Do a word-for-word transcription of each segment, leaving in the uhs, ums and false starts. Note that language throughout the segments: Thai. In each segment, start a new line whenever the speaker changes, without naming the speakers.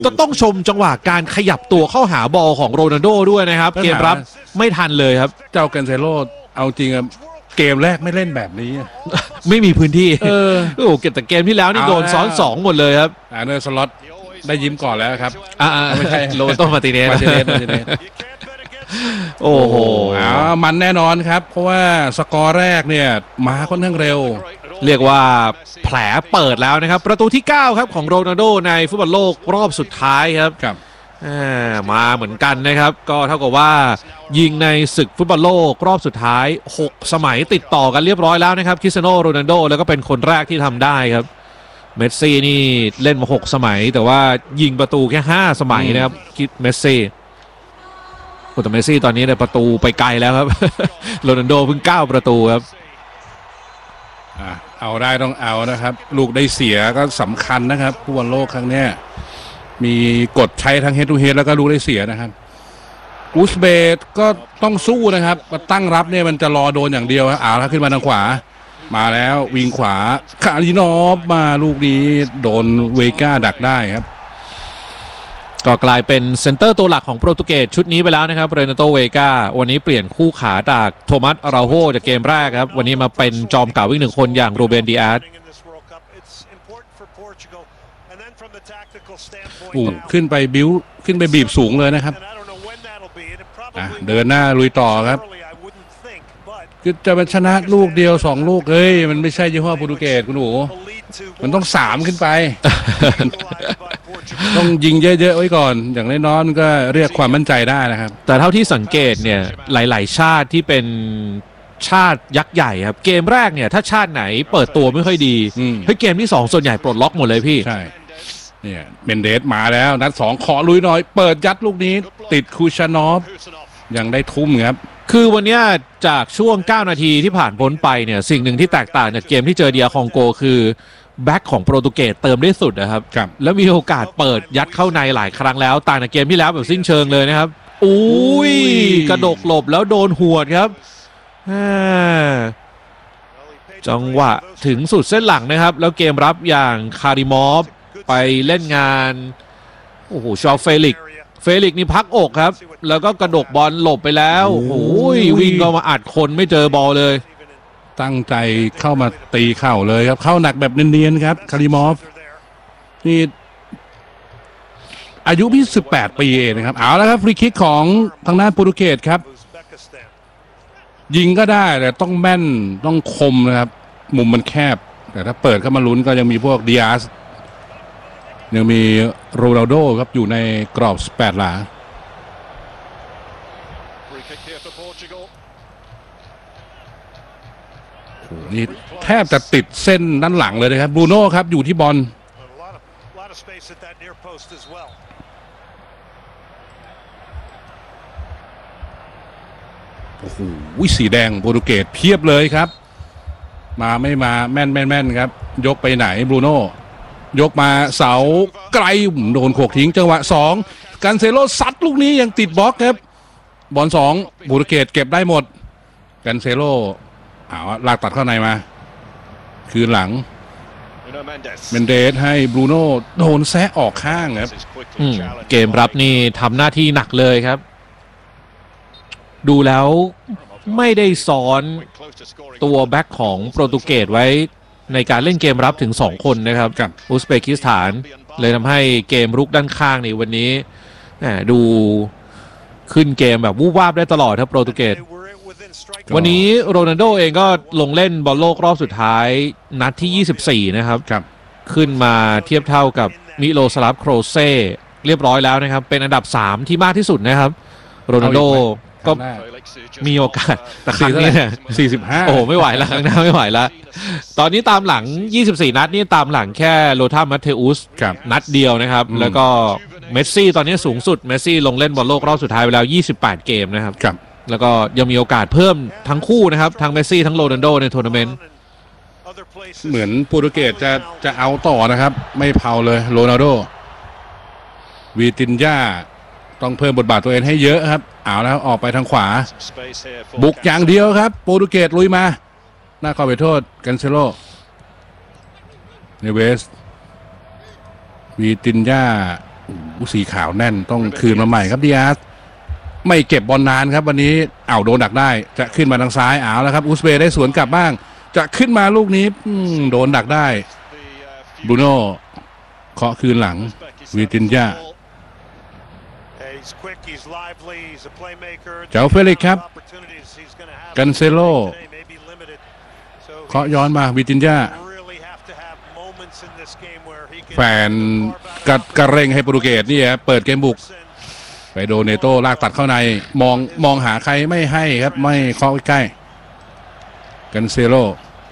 ก็ต้องชมจังหวะการขยับตัวเข้าหาบอลของโรนัลโดด้วยนะครับเกมรับไม่ทันเลยครับ
เจ้ากันเซโลเอาจริงอะเกมแรกไม่เล่นแบบนี้
ไม่มีพื้นที่เออโอ้เก็บแต่เกมที่แล้วนี่โดนซ้อนสองหมดเลยครับ
อ่าเนอร์สล็อตได้ยิ้มก่อนแล้วครับ
อ่าไม่ใช่โรเบโตมาร์ติเนสโอ้โห
อ้าวมันแน่นอนครับเพราะว่าสกอร์แรกเนี่ยมาค่อนข้างเร็ว
เรียกว่าแผลเปิดแล้วนะครับประตูที่เก้าครับของโรนัลโดในฟุตบอลโลกรอบสุดท้ายครับ
ครับ
มาเหมือนกันนะครับก็เท่ากับว่ายิงในศึกฟุตบอลโลกรอบสุดท้ายหกสมัยติดต่อกันเรียบร้อยแล้วนะครับคริสเตียโนโรนัลโดแล้วก็เป็นคนแรกที่ทำได้ครับเมสซี่นี่เล่นมาหกสมัยแต่ว่ายิงประตูแค่ห้าสมัยนะครับคิดเมสซี่แต่เมสซี่ตอนนี้เนี่ยประตูไปไกลแล้วครับโรนัลโดเพิ่งเก้าประตูครับ
เอาได้ต้องเอานะครับลูกได้เสียก็สำคัญนะครับฟุตบอลโลกครั้งนี้มีกฎใช้ทั้งเฮดทูเฮดแล้วก็ลูกได้เสียนะครับอุซเบกก็ต้องสู้นะครับตั้งรับเนี่ยมันจะรอโดนอย่างเดียวเอาแล้วขึ้นมาทางขวามาแล้ววิงขวาคารินอฟมาลูกนี้โดนเวก้าดักได้ครับ
ก็กลายเป็นเซนเตอร์ตัวหลักของโปรตุเกสชุดนี้ไปแล้วนะครับเรนาโตเวก้าวันนี้เปลี่ยนคู่ขาจากโทมัสอาราโฮจากเกมแรกครับวันนี้มาเป็นจอมเก่าอีกหนึ่งคนอย่างโรเบนดิอาส
ขึ้นไปบิ้วขึ้นไปบีบสูงเลยนะครับเดินหน้าลุยต่อครับคือจะเป็นชนะลูกเดียวสองลูกเฮ้ยมันไม่ใช่ยี่ห้อโปรตุเกสคุณหนูมันต้องสามขึ้นไป ต้องยิงเยอะๆไว้ก่อนอย่างน้อยๆมันก็เรียกความมั่นใจได้นะครับ
แต่เท่าที่สังเกตเนี่ยหลายๆชาติที่เป็นชาติยักษ์ใหญ่ครับเกมแรกเนี่ยถ้าชาติไหนเปิดตัวไม่ค่อยดีเฮ้ยเกมที่สองส่วนใหญ่ปลดล็อกหมดเลยพี่
ใช่เนี่ยเมนเดสมาแล้วนัดสองขอลุยหน่อยเปิดยัดลูกนี้ติดคูชานอฟยังได้ทุ่มครับ
คือวันนี้จากช่วงเก้านาทีที่ผ่านพ้นไปเนี่ยสิ่งหนึ่งที่แตกต่างจากเกมที่เจอเดียคองโกคือแบ็คของโปรตุเกสเติมได้สุดนะครับแล้วมีโอกาสเปิดยัดเข้าในหลายครั้งแล้วต่างจากเกมที่แล้วแบบสิ้นเชิงเลยนะครับอุ้ยกระดกหลบแล้วโดนหวดครับจังหวะถึงสุดเส้นหลังนะครับแล้วเกมรับอย่างคาริมอฟไปเล่นงานโอ้โหชอเฟลิกเฟลิกนี่พักอกครับแล้วก็กระดกบอลหลบไปแล้วโอ้ยวิ่งก็มาอัดคนไม่เจอบอลเลย
ตั้งใจเข้ามาตีเข่าเลยครับเข้าหนักแบบเนียนๆครับคาริมอฟนี่อายุพี่สิบแปดปีเองนะครับเอาแล้วครับฟรีคิกของทางด้านโปรตุเกสครับยิงก็ได้แต่ต้องแม่นต้องคมนะครับมุมมันแคบแต่ถ้าเปิดเข้ามาลุ้นก็ยังมีพวกดิอาสยังมีโรนัลโดครับอยู่ในกรอบแปดหลานี่แทบจะติดเส้นด้านหลังเลยนะครับบรูโน่ครับอยู่ที่บอลโอ้โหสีแดงโปรตุเกสเพียบเลยครับมาไม่มาแม่นแม่นแม่นครับยกไปไหนบรูโน่ยกมาเสาไกลโดนโขกทิ้งจังหวะสองกันเซโลซัดลูกนี้ยังติดบล็อกครับบอลสองโปรตุเกสเก็บได้หมดกันเซโลเอาลากตัดเข้าในมาคืนหลังเมนเดสให้บรูโน่โดนแซะออกข้างครับ
เกมรับนี่ทำหน้าที่หนักเลยครับดูแล้วไม่ได้ซ้อนตัวแบ็คของโปรตุเกสไว้ในการเล่นเกมรับถึงสองคนนะครับอุซเบกิสถานเลยทำให้เกมรุกด้านข้างในวันนี้ดูขึ้นเกมแบบวูบวาบได้ตลอดครับโปรตุเกสวันนี้โรนัลโดเองก็ลงเล่นบอลโลกรอบสุดท้ายนัดที่ยี่สิบสี่นะครับขึ้นมาเทียบเท่ากับมิโลสลาฟโครเซ่เรียบร้อยแล้วนะครับเป็นอันดับสามที่มากที่สุดนะครับโรนัลโดก็มีโอกาสแต่ครั้งนี้เนี่ย
สี่สิบห้า
โอ้ไม่ไหวแล้วครั้งหน้าไม่ไหวแล้วตอนนี้ตามหลังยี่สิบสี่นัดนี่ตามหลังแค่โลธามัตเทอุสนัดเดียวนะครับแล้วก็เมสซี่ตอนนี้สูงสุดเมสซี่ลงเล่นบอลโลกรอบสุดท้ายไปแล้วยี่สิบแปดเกมนะครับแล้วก็ยังมีโอกาสเพิ่มทั้งคู่นะครับทั้งเมสซี่ทั้งโรนัลโดในทัวร์นาเมนต์
เหมือนโปรตุเกสจะจะเอาต่อนะครับไม่เผาเลยโรนัลโดวีตินญาต้องเพิ่มบทบาทตัวเองให้เยอะครับเอาแล้วออกไปทางขวาบุกอย่างเดียวครับโปรตุเกสลุยมาหน้าขอไปโทษกันเซโลเนเวสวีตินญาโอ้โหสีขาวแน่นต้องคืนมาใหม่ครับดิอาสไม่เก็บบอลนานครับวันนี้อ้าวโดนดักได้จะขึ้นมาทางซ้ายอ้าวแล้วครับอุซเบย์ได้สวนกลับบ้างจะขึ้นมาลูกนี้โดนดักได้บรูโน่เคาะคืนหลังวิตินญาเจ้าเฟลิกครับกันเซโลเคาะย้อนมาวิตินญาแฟนกัดกระเร่งให้โปรตุเกสนี่ฮะเปิดเกมบุกไปโดนเนโต้ลากตัดเข้าในมองมองหาใครไม่ให้ครับไม่เคาะใกล้กันเซโล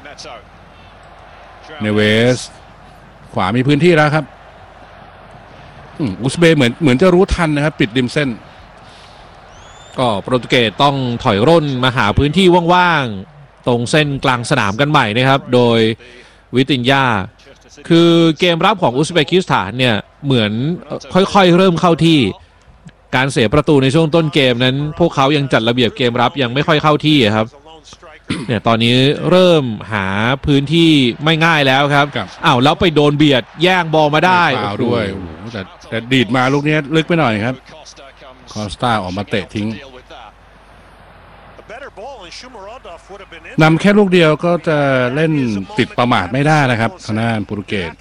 เนเวสขวามีพื้นที่แล้วครับอุซเบย์เหมือนเหมือนจะรู้ทันนะครับปิดริมเส้น
ก็โปรตุเกสต้องถอยร่นมาหาพื้นที่ว่างๆตรงเส้นกลางสนามกันใหม่นะครับโดยวิตินญาคือเกมรับของอุซเบกิสถานเนี่ยเหมือนค่อยๆเริ่มเข้าที่การเสียประตูในช่วงต้นเกมนั้นพวกเขายังจัดระเบียบเกมรับยังไม่ค่อยเข้าที่ครับเนี่ยตอนนี้เริ่มหาพื้นที่ไม่ง่ายแล้วครับอ้าวแล้วไปโดนเบียดแย่งบอลมาได้
ฟาวด้วยแต่แต่ดีดมาลูกนี้ลึกไปหน่อยครับคอสตาออกมาเตะทิ้งนำแค่ลูกเดียวก็จะเล่นติดประมาทไม่ได้นะครับทางด้านโปรตุเกส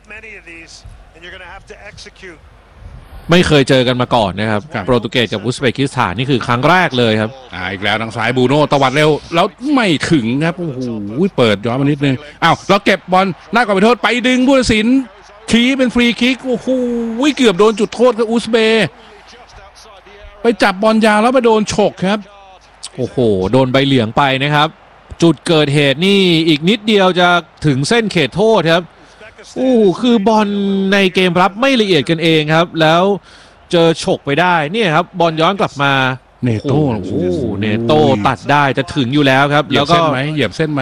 ไม่เคยเจอกันมาก่อนนะครับโปรตุเกสกับอุซเบกิสถานนี่คือครั้งแรกเลยครับ
อ่าอีกแล้วทางซ้ายบูโน่ตวัดเร็วแล้วไม่ถึงครับโอ้โหเปิดย้อนมานิดนึงอ้าวเราเก็บบอลหน้ากรอบไปโทษไปดึงผู้ตัดสินชี้เป็นฟรีคิกโอ้โหเกือบโดนจุดโทษกับอุซเบย์ไปจับบอลยาวแล้วไปโดนฉกครับ
โอ้โหโดนใบเหลืองไปนะครับจุดเกิดเหตุนี่อีกนิดเดียวจะถึงเส้นเขตโทษครับโอ้คือบอลในเกมรับไม่ละเอียดกันเองครับแล้วเจอฉกไปได้เนี่ยครับบอลย้อนกลับมา
เนโต้
โอ้เนโต้ตัดได้จะถึงอยู่แล้วครับแล้วก็
เหยียบเส้นไหม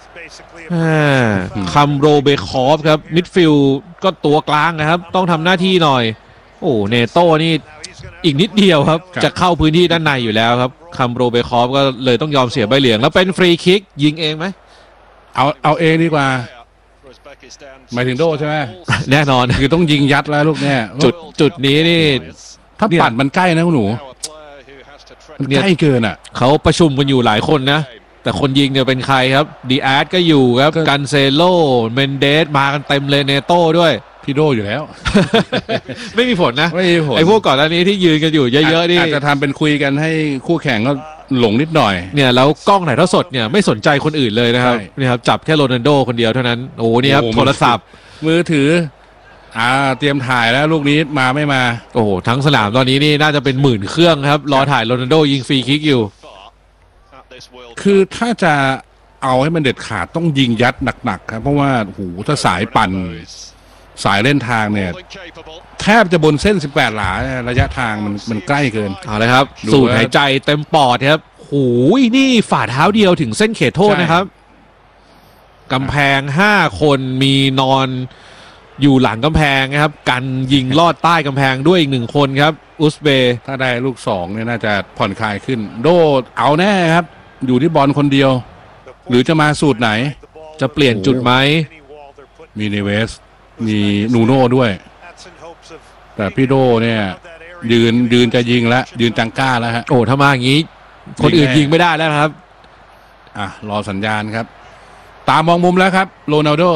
คัมโรเบคอฟครับมิดฟิลด์ก็ตัวกลางนะครับต้องทำหน้าที่หน่อยโอ้เนโต้นี่อีกนิดเดียวครับจะเข้าพื้นที่ด้านในอยู่แล้วครับคัมโรเบคอฟก็เลยต้องยอมเสียใบเหลืองแล้วเป็นฟรีคิกยิงเองไหม
เอาเอาเองดีกว่าหมายถึงโดใช่ไหม
แน่นอน
คือต้องยิงยัดแล้วลูกเนี่ย
จุดจุดนี้นี่
ถ้าปั่นมันใกล้นะคุณหนูมันใกล้เกินอ่ะ
เขาประชุมกันอยู่หลายคนนะแต่คนยิงเนี่ยเป็นใครครับดีอาร์ตก็อยู่ครับกันเซโลเมนเดสมากันเต็มเลยเนโต้ด้วย
พี่โดอยู่แล้ว
ไม่มีผลนะ
ไม่มีผล
ไอ้พวกก่อนหน้านี้ที่ยืนกันอยู่เยอะๆนี่
อาจจะทำเป็นคุยกันให้คู่แข่งก็หลงนิดหน่อย
เนี่ยแล้วกล้องถ่ายทอดสดเนี่ยไม่สนใจคนอื่นเลยนะครับนี่ครับจับแค่โรนัลโดคนเดียวเท่านั้นโอ้นี่ครับโทรศัพท์
มือถืออ่าเตรียมถ่ายแล้วลูกนี้มาไม่มา
โอ้โหทั้งสนามตอนนี้นี่น่าจะเป็นหมื่นเครื่องครับรอถ่ายโรนัลโดยิงฟรีคิกอยู่
คือถ้าจะเอาให้มันเด็ดขาดต้องยิงยัดหนักๆครับเพราะว่าโอ้โหถ้าสายปั่นสายเล่นทางเนี่ยแทบจะบนเส้นสิบแปดหลาระยะทางมันมันใกล้เกิน
เอาเลยครับสูดหายใจเต็มปอดครับโอ้ยนี่ฝ่าเท้าเดียวถึงเส้นเขตโทษนะครับกำแพงห้าคนมีนอนอยู่หลังกำแพงนะครับกันยิงลอดใต้กำแพงด้วยอีกหนึ่งคนครับอุซเบย์
ถ้าได้ลูกสองเนี่ยน่าจะผ่อนคลายขึ้นโดดเอาแน่ครับอยู่ที่บอลคนเดียวหรือจะมาสูตรไหน
จะเปลี่ยนจุดไหม
มีเนเวสมีนูโน่ด้วยแต่พี่โดเนี่ยยืนยืนจะยิงแล้วยืนจังก้าแล้วฮะ
โอ้ถ้ามาอย่างนี้คนอื่นยิงไม่ได้แล้วครับ
อ่ะรอสัญญาณครับตามมองมุมแล้วครับโรนัลโด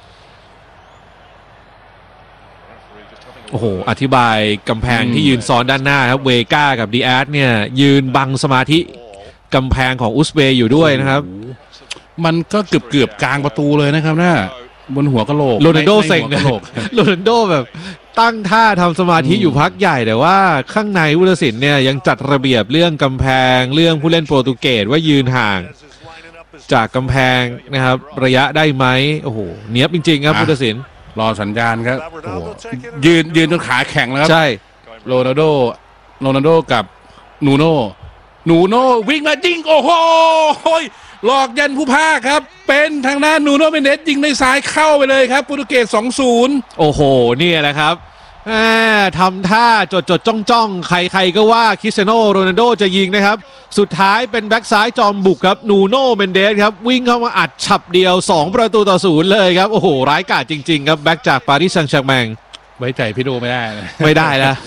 โอ้โหอธิบายกำแพงที่ยืนซ้อนด้านหน้าครับเวก้ากับดีอาร์ตเนี่ยยืนบังสมาธิกำแพงของอุซเบย์อยู่ด้วยนะครับ
มันก็เกือบเกือบกลางประตูเลยนะครับน่าบนหัวกะโหลก
โรนัลโดเซ็งนะโรนัลโดแบบตั้งท่าทำสมาธิอยู่พักใหญ่แต่ว่าข้างในผู้ตัดสินเนี่ยยังจัดระเบียบเรื่องกำแพงเรื่องผู้เล่นโปรตุเกสว่ายืนห่างจากกำแพงนะครับระยะได้ไหมโอ้โหเนียบจริงๆครับผู้ตัดสิน
รอสัญญาณครับโอ้โหยืนยืนจนขาแข็งแล้วครับ
ใช่
โรนัลโดโรนัลโดกับนูโน่นูโน่วิ่งมายิงโอ้โหหลอกยันผู้พากครับเป็นทางด้านนูโน่เมนเดสยิงในซ้ายเข้าไปเลยครับโปรตุเกส สองศูนย์
โอ้โหนี่แหละครับทำท่าจดจดจ้องจ้องใครๆก็ว่าคริสเตียโนโรนัลโดจะยิงนะครับสุดท้ายเป็นแบ็กซ้ายจอมบุกครับนูโน่เมนเดสครับวิ่งเข้ามาอัดฉับเดียวสองประตูต่อศูนย์เลยครับโอ้โหร้ายกาจจริงๆครับแบ็กจากปารีสแซงต์แชร์แมง
ไว้ใจพี่ดูไม่ได้นะ
ไม่ได้นะ